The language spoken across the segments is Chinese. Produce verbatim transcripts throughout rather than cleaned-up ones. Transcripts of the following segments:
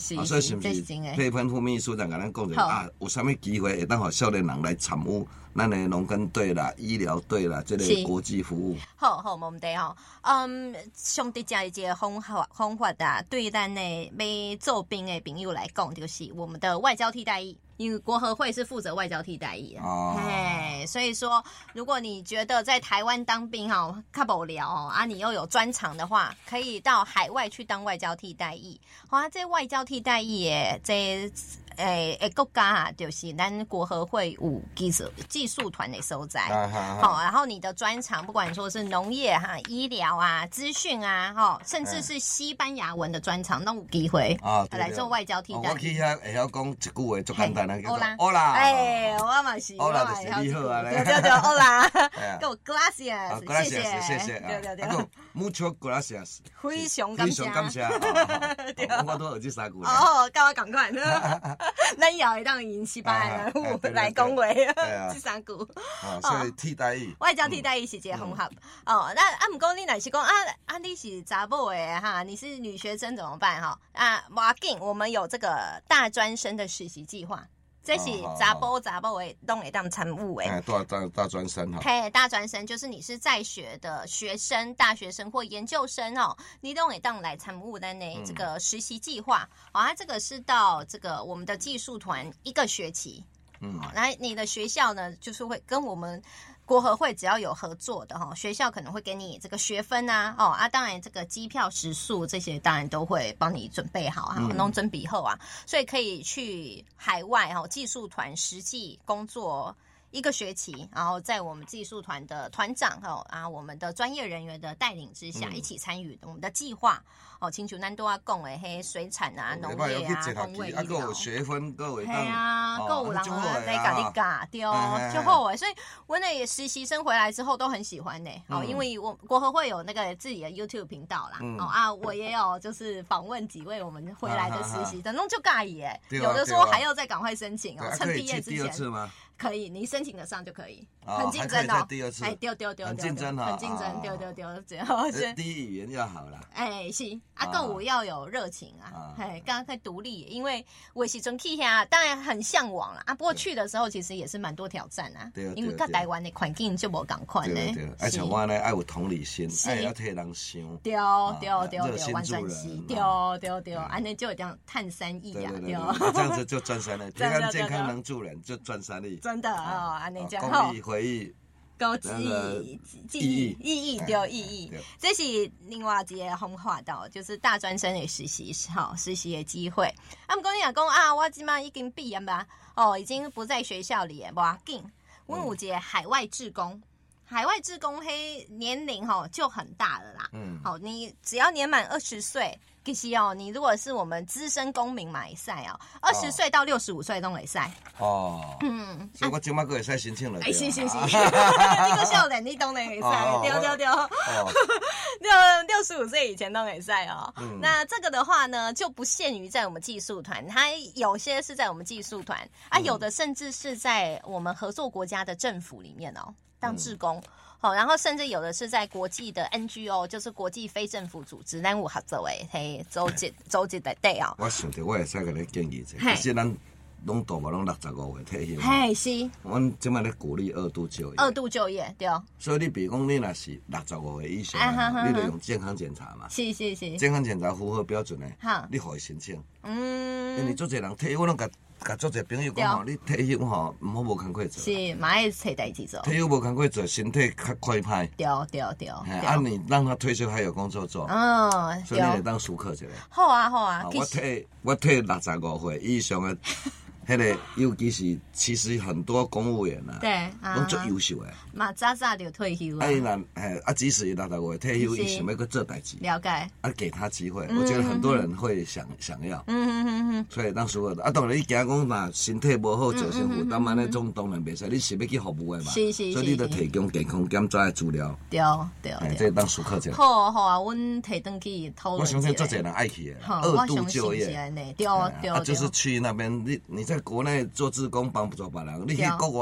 是啊，所以是不是配喷副秘书长跟咱讲者啊？有啥物机会会当互少年人来参与咱的农耕队啦、医疗队啦，这个国际服务？ 好好，冇问题吼。嗯，上帝家一个方法方法啊，对咱的要做兵的朋友来讲，就是我们的外交替代役。因为国合会是负责外交替代役的，哦，嘿，所以说，如果你觉得在台湾当兵哈较无聊哦，啊，你又有专长的话，可以到海外去当外交替代役。好啊，这外交替代役诶，这诶诶国家啊，就是咱国合会有技术技术团的所在。好，然后你的专长，不管说是农业哈、医疗啊、资讯啊，哈，甚至是西班牙文的专长，都有机会啊来做外交替代役。 我去遐会晓讲一句话，足简单。 欧啦， 欧啦， 哎，我嘛是， 欧啦就是你好啊， 对对对，欧啦，给我 gracias， 谢谢， 谢谢， 对对对 ，mucho gracias， 非常感谢， 非常感谢，我都学这三句。 哦，跟我赶快，咱也会当用西班牙语来讲话，这三句。 所以替代役， 外交替代役是一个方法。哦，那啊，不过你若是讲啊啊，你是查某的哈，你是女学生怎么办哈？啊，不要紧，我们有这个大专生的实习计划。这是查甫查某的都会当参与的， 哎，大大大专生哈， 嘿，大专生就是你是在学的学生、大学生或研究生哦，你都会当来参与咱的这个实习计划。好、嗯，它、哦、这个是到这个我们的技术团一个学期，嗯，那你的学校呢，就是会跟我们国合会只要有合作的哈，学校可能会给你这个学分啊，哦啊，当然这个机票、食宿这些当然都会帮你准备好哈，弄准备后啊，所以可以去海外哈技术团实际工作一个学期，然后在我们技术团的团长哈啊，我们的专业人员的带领之下，嗯、一起参与我们的计划。哦，亲像咱都要讲的嘿，水产啊、农业啊、工卫医疗， 啊，有学分，各位当，系啊，各有人来甲你教，对，就好诶。所以我那实习生回来之后都很喜欢呢。哦，因为我国合会有那个自己的 YouTube 频道啦，哦啊，我也有就是访问几位我们回来的实习生，弄就介意诶。有的说还要再赶快申请哦，趁毕业之前。可以，你申请得上就可以，很竞争哦。 第二次， 哎，丢丢丢， 很竞争哈， 很竞争，丢丢丢，最后是第一语言要好啦。 哎，是啊，跟我要有热情啊，哎，刚刚在独立，因为我是从去下，当然很向往啦啊。不过去的时候其实也是蛮多挑战啊，因为跟台湾的环境就无同款呢。 对对，而且我呢爱有同理心，爱要替人想。 对对对对，完全是，对对对，安尼就有这样碳三亿啊，对， 这样子就赚三亿，天安健康能助人就赚三亿。 真的哦，安尼这样公益回忆。 高记忆、记忆、意义对意义，这是另外一个方法到，就是大专生的实习好实习的机会。啊，不过你讲讲啊，我今嘛已经毕业吧，哦，已经不在学校里，不要紧。我有一个海外志工，海外志工黑年龄吼就很大了啦。嗯，好，你只要年满二十岁。其实哦，你如果是我们资深公民嘛，会使哦，二十岁到六十五岁都会使。哦，嗯， 所以我今麦个会使申请了。 哎，是是是，你个少年你当然会使，对对对，六六十五岁以前都会使哦。那这个的话呢，就不限于在我们技术团，它有些是在我们技术团啊，有的甚至是在我们合作国家的政府里面哦，当志工。好，然后甚至有的是在国际的 N G O， 就是国际非政府组织，咱有合作诶，嘿，组织组织的对哦。 我想着我会使甲你建议者，其实咱拢大部拢六十五岁退休。 嘿，是。 阮即摆咧鼓励二度就业。 二度就业，对。 所以你比如讲，你若是六十五岁以上，你就用健康检查嘛。 是是是。 健康检查符合标准诶，你可以申请。嗯。因为做侪人退休，我拢甲。甲做者朋友讲吼，你退休吼，毋好无工课做。 是，嘛爱找代志做。 退休无工课做，身体较快歹。 对对对。 啊，你让他退休还有工作做。嗯，所以你得当熟客一下。 好啊好啊。 我退我退六十五岁以上的。迄个尤其是其实很多公务员啊， 对， 拢足优秀诶， 嘛早早就退休啊。 啊，伊若诶啊，即使伊六十五岁退休，伊想要去做代志， 了解。 啊，给他机会，我觉得很多人会想想要。嗯嗯嗯嗯。所以当所有的啊，当然你惊讲嘛，身体无好做身负担，安尼种当然袂使。你是要去服务诶嘛， 是是是。 所以你得提供健康检查诶资料。 对对对。 这当熟客者。 好好啊，阮提登去讨论。 我相信做侪人爱去诶，二度就业。 对对。 啊，就是去那边，你你在国内做志工帮助别人，你去国外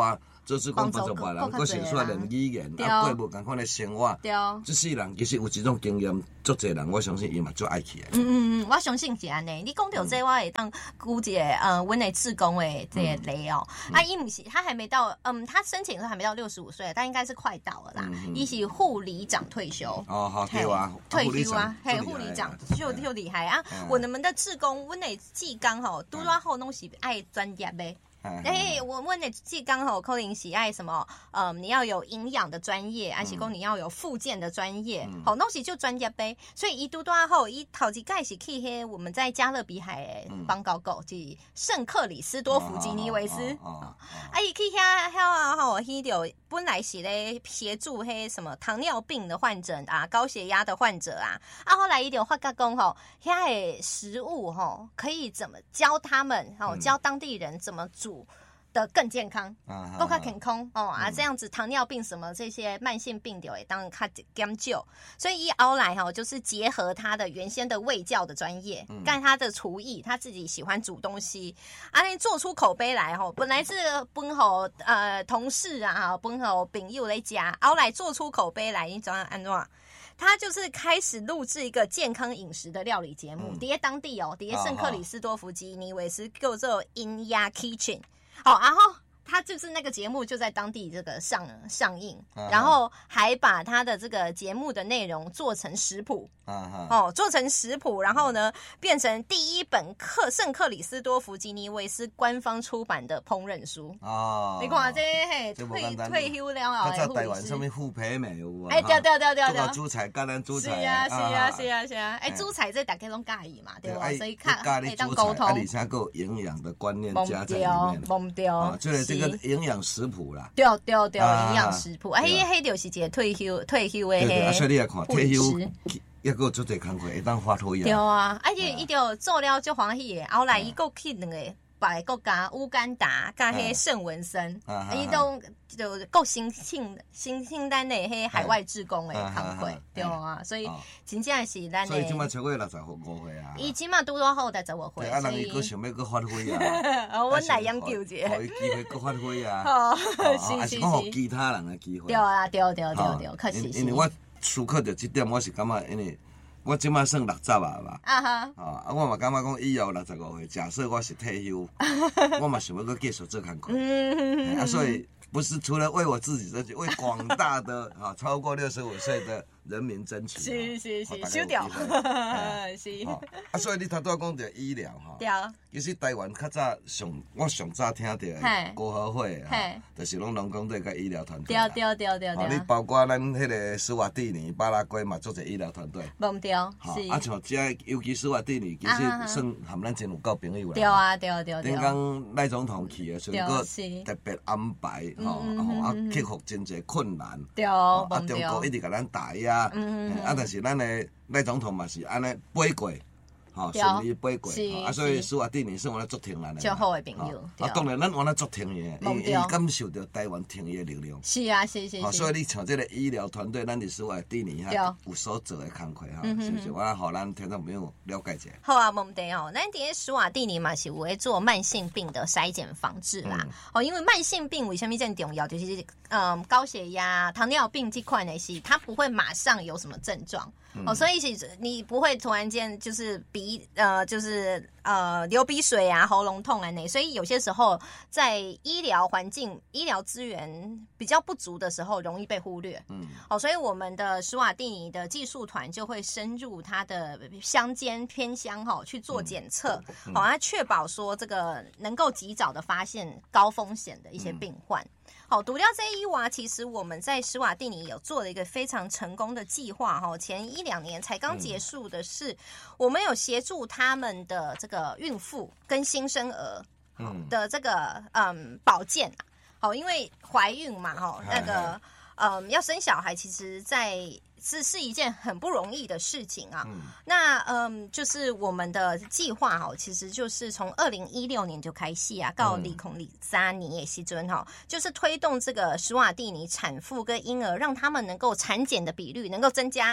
做主管帮助别人，佫是说练语言，啊，过无共款的生活。 对， 这世人其实有这种经验，足侪人我相信伊嘛足爱去的。 嗯嗯嗯，我相信是安尼。你讲到这，我会当估一个呃，阮的志工的这个例哦。啊，伊不是他还没到，嗯，他申请的时候还没到六十五岁，但应该是快到了啦。伊是护理长退休。 哦，好对啊， 退休啊，嘿，护理长就就厉害啊！我们的志工，阮的志工吼，拄多好拢是爱专业的。哎，我问的这刚好可能是爱什么？嗯，你要有营养的专业，还是讲你要有复健的专业？好、嗯，东西就专业呗。所以一度多后，一头一盖是去黑我们在加勒比海邦高狗，即圣克里斯多福吉尼维斯。啊，伊去遐遐啊吼，迄条本来是咧协助迄什么糖尿病的患者啊、高血压的患者啊，啊后来伊就发觉讲吼，遐的食物吼可以怎么教他们吼，教当地人怎么煮。的更健康，更加健康哦啊！这样子糖尿病什么这些慢性病就会当较减少，所以一后来哈，就是结合他的原先的卫教的专业，干、嗯、他的厨艺，他自己喜欢煮东西，啊，做出口碑来哈。本来是分好呃同事啊，分好朋友来家，后来做出口碑来，你怎样安怎？他就是开始录制一个健康饮食的料理节目，伫、嗯、当地哦，伫圣克里斯多福吉尼维斯叫做 In-Ya Kitchen。好，然后他就是那个节目就在当地这个上上映，啊、然后还把他的这个节目的内容做成食谱，啊、哦，做成食谱，然后呢变成第一本克圣克里斯多福吉尼维斯官方出版的烹饪书。哦，你看这嘿退退休了啊， 在台湾上面副皮美有啊， 哎，对对对对对， 煮菜橄榄煮菜， 是啊是啊是啊是啊，哎，煮菜这大家拢介意嘛，对吧？所以看哎当沟通， 而且够营养的观念加在里面， 懵掉， 就是这个营养食谱啦。 对对对，营养食谱，哎，迄就是一个退休退休的迄， 所以你来看退休。抑个做侪工课，会当发挥啊！ 对啊，而且伊就做了就欢喜的，后来伊佫去两个别个国家，乌干达甲迄圣文森，伊都就够新兴新兴咱的迄海外志工的工课，对啊，所以真正是咱的。 所以即马超过六十五岁啊！ 伊即马拄多好才十五岁， 啊，人伊佫想要佫发挥啊！ 我来研究者， 互伊机会佫发挥啊！ 哦，是是是， 讲互其他人的机会。 对啊，对对对对，确实是。 因为我思考到这点，我是感觉，因为我即马算六十啊嘛，啊哈，啊，我嘛感觉讲以后六十五岁，假设我是退休，我嘛想要佫继续做工课，啊，所以不是除了为我自己争取，为广大的啊超过六十五岁的人民争取。 是是是，收掉，是。 啊，所以你头拄讲着医疗哈， 对。 其实台湾较早上，我上早听到的国合会啊，就是拢农工队甲医疗团队。 对对对对对。 你包括咱迄个斯瓦蒂尼、巴拉圭嘛，做者医疗团队。 冇对，是。 啊，像这尤其斯瓦蒂尼，其实算含咱真有够朋友啦。 对啊对对对。 顶讲赖总统去的时候，佫特别安排吼，啊克服真侪困难。 对，啊中国一直甲咱打压，啊，但是咱的赖总统嘛是安尼背过。吼，顺利背过，啊，所以斯瓦蒂尼算我咧足挺咱的， 足好的朋友。 啊，当然咱我咧足挺伊，伊伊感受到台湾挺伊的力量。 是啊，是是。 所以你像这个医疗团队，咱伫斯瓦蒂尼哈有所做的工课哈，是不是？我互咱听众朋友了解一下。 好啊，冇问题哦。咱伫斯瓦蒂尼嘛是有咧做慢性病的筛检防治啦。哦，因为慢性病为什么这么重要？就是嗯，高血压、糖尿病这块呢，是它不会马上有什么症状。哦，所以是你不会突然间就是鼻呃就是呃流鼻水啊、喉咙痛啊那，所以有些时候在医疗环境、医疗资源比较不足的时候，容易被忽略。嗯，哦，所以我们的史瓦蒂尼的技术团就会深入它的乡间偏乡哈、哦、去做检测，嗯嗯、好，它确保说这个能够及早的发现高风险的一些病患。嗯好，毒料这一娃，其实我们在史瓦蒂尼有做了一个非常成功的计划哈，前一两年才刚结束的是，我们有协助他们的这个孕妇跟新生儿的这个嗯保健，好，因为怀孕嘛哈，那个嗯要生小孩，其实在是是一件很不容易的事情啊。嗯、那嗯，就是我们的计划哈，其实就是从二零一六年就开始啊，到二零二三年的时阵哈，就是推动这个史瓦蒂尼产妇跟婴儿，让他们能够产检的比率能够增加。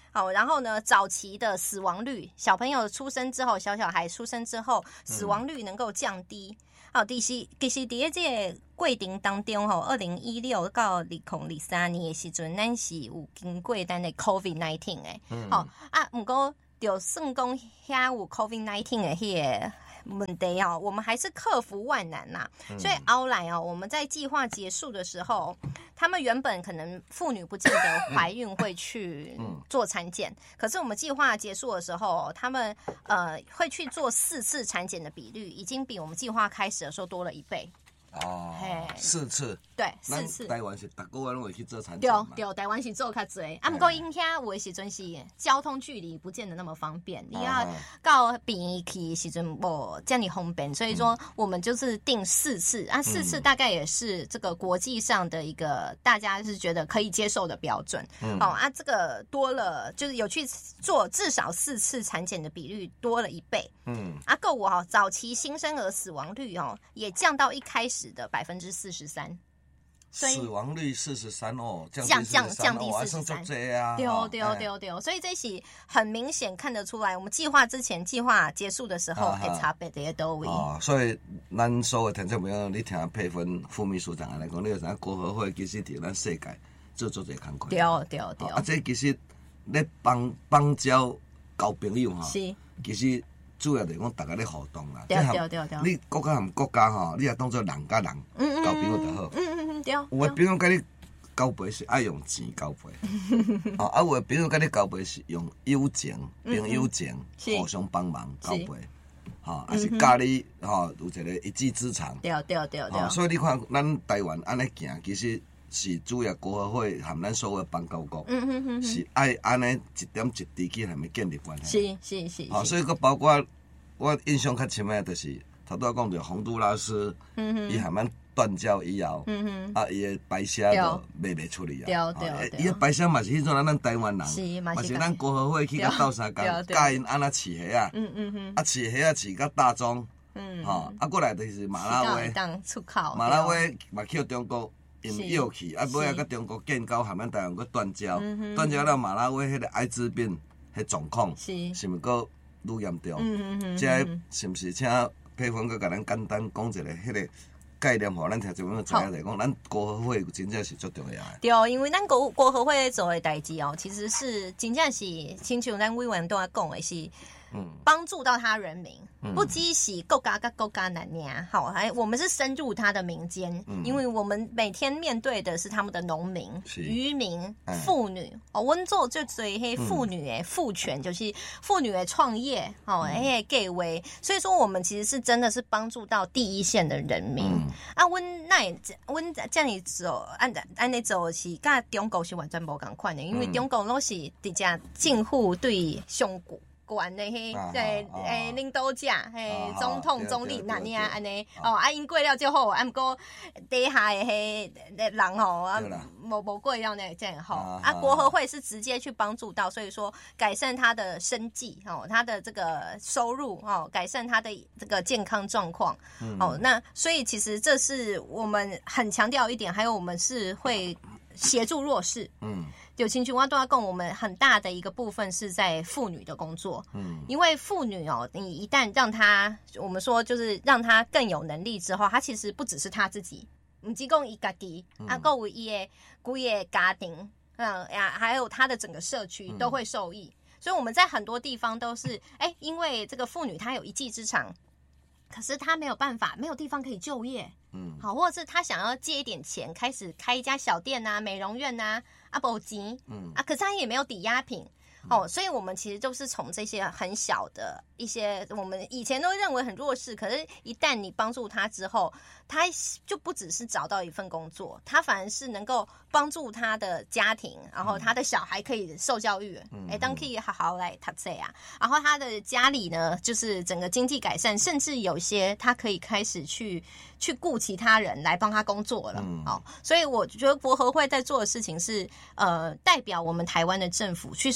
好，然后呢，早期的死亡率，小朋友出生之后，小小孩出生之后，死亡率能够降低。嗯好，其实其实伫这个过程当中吼，二零一六到二零二三年的时阵，咱是有经过咱的 COVID 十九 诶，好、嗯、啊，不过就算讲遐有 COVID 十九 的迄个问题哦，我们还是克服万难呐、啊。嗯、所以后来哦，我们在计划结束的时候，他们原本可能妇女不见得怀孕会去做产检，可是我们计划结束的时候，他们呃会去做四次产检的比率，已经比我们计划开始的时候多了一倍。 哦，四次， 对，四次。 台湾是逐个月拢会去做产检嘛？ 对对，台湾是做较侪。啊，不过因遐有的时阵是交通距离不见得那么方便，你要到病去时阵无这样方便，所以说我们就是定四次啊，四次大概也是这个国际上的一个大家是觉得可以接受的标准。嗯、哦啊，这个多了就是有去做至少四次产检的比率多了一倍。嗯，啊，够我哦，早期新生儿死亡率哦也降到一开始的百分之四十三， 死亡率四十三哦，降降降低四十三，对啊， 对对对对，所以这是很明显看得出来，我们计划之前、计划结束的时候，会差别在多位。 哦，所以咱所有听众朋友，你听佩芬副秘书长来讲，你就知影国合会其实伫咱世界做做这工作。 对对对， 啊，这其实咧帮帮交交朋友哈，是，其实。主要就是讲大家咧互动啦， 对对对对。 你国家含国家吼，你也当做人甲人交朋友就好。嗯嗯嗯，对。有诶朋友甲你交陪是爱用钱交陪，哦，啊有诶朋友甲你交陪是用友情、朋友情，互相帮忙交陪，吼，还是家里吼有一个一技之长。 对对对对。 所以你看，咱台湾安尼行，其实是主要国合会含咱所有邦交国，嗯嗯嗯，是爱安尼一点一滴去下面建立关系。是是是。 好，所以佮包括我印象较深诶，就是头拄仔讲着洪都拉斯，伊含咱断交以后，嗯啊，伊诶白痧就卖袂出去啊。对对对。伊诶白痧嘛是迄种咱台湾人，是嘛是咱国合会去甲斗相共，教因安那饲虾啊，嗯嗯嗯，啊饲虾啊饲甲大宗，嗯，吼，啊过来就是马拉威， 当出口， 马拉威嘛去中国。因诱去，啊，尾啊，甲中国建交，含咱台湾佮断交，断交了马拉维迄个艾滋病迄状况，是是毋佮愈严重？嗯嗯这是毋是请佩芬佮甲咱简单讲一下迄个概念，互咱听众朋友知影来讲，咱国合会真正是足重要的。 对，因为咱国国合会做的代志哦，其实是真正是，亲像咱委员都在讲的是。嗯，帮助到他人民，嗯、不只是国家跟国家难念，好，还我们是深入他的民间，嗯、因为我们每天面对的是他们的农民、渔民、妇女。哦，温做就做迄妇女诶，妇权就是妇女的创业，哦，迄个计划。所以说，我们其实是真的是帮助到第一线的人民。嗯、啊，温那温这样走，按按你走是，甲中国是完全无共款的，因为中国拢是直接近乎对上国。管的迄诶诶领导者嘿总统总理那尼啊安尼哦啊因过了就好，啊毋过底下的迄人吼啊无无过了呢这样好啊国合会是直接去帮助到，所以说改善他的生计哦，他的这个收入哦，改善他的这个健康状况哦，那所以其实这是我们很强调一点，还有我们是会协助弱势，嗯。有亲像我都要讲，我们很大的一个部分是在妇女的工作，嗯，因为妇女哦，你一旦让她，我们说就是让她更有能力之后，她其实不只是她自己，唔只讲伊家己，啊，够有伊的规个家庭，嗯呀，还有她的整个社区都会受益。嗯、所以我们在很多地方都是，哎、欸，因为这个妇女她有一技之长，可是她没有办法，没有地方可以就业，嗯，好，或者是她想要借一点钱，开始开一家小店啊、美容院啊。啊，无钱，嗯啊，可是他也没有抵押品，哦，所以我们其实都是从这些很小的一些，我们以前都认为很弱势，可是一旦你帮助他之后，他就不只是找到一份工作，他反而是能够帮助他的家庭，然后他的小孩可以受教育，哎、嗯，当可以好好来读册啊，然后他的家里呢，就是整个经济改善，甚至有些他可以开始去去雇其他人来帮他工作了，嗯、哦，所以我觉得国合会在做的事情是，呃，代表我们台湾的政府去深入。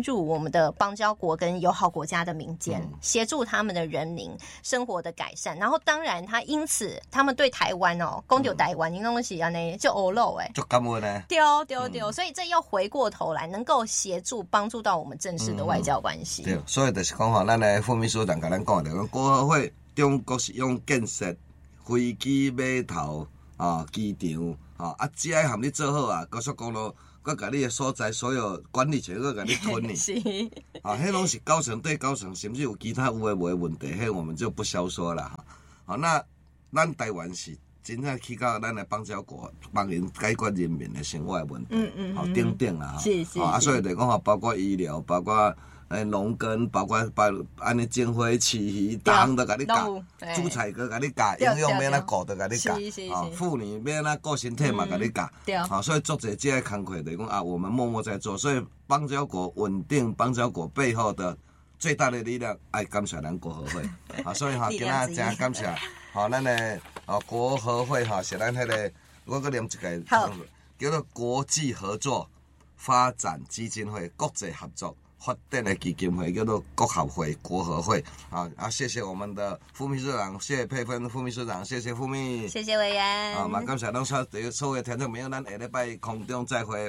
入我们的邦交国跟友好国家的民间，嗯、协助他们的人民生活的改善。然后当然他因此他们对台湾哦，讲到台湾，你东西安尼就欧漏哎， 就感恩呢， 对对对，嗯、所以这要回过头来，能够协助帮助到我们正式的外交关系。 嗯、对，所以就是讲吼，咱的副秘书长甲咱讲的，讲国合会中国是用建设飞机码头啊、机场啊，啊，只要含你做好啊，高速公路。佮甲你的所在所有管理权，佮甲你吞你， 是啊，迄拢是高层对高层，甚至有其他有诶无诶问题，迄我们就不消说了哈。好，那咱台湾是真正去到咱的邦交国，帮人解决人民的生活的问题，嗯嗯，好等等啦， 是是， 啊，所以就讲吼，包括医疗，包括诶农耕，包括把安尼种花、饲鱼，逐项都甲你教，煮菜个甲你教，营养要哪顾都甲你教，啊，妇女要哪顾身体嘛甲你教，啊，所以做这这些工作就讲啊，我们默默在做，所以邦交国稳定邦交国背后的最大的力量，爱感谢咱国合会，啊，所以哈，今仔真感谢，好，咱的啊国合会哈是咱迄个，我搁念一个，叫做国际合作发展基金会国际合作。发展的基金会叫做国合会、国合会啊啊！谢谢我们的副秘书长，谢谢佩芬副秘书长，谢谢副秘， 谢谢委员啊！嘛感谢咱所所有听众朋友，咱下礼拜空中再会。